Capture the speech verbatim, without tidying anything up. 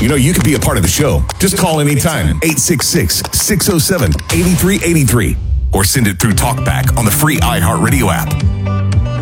You know, you could be a part of the show. Just call anytime, eight six six, six oh seven, eight three eight three. Or send it through TalkBack on the free iHeartRadio app.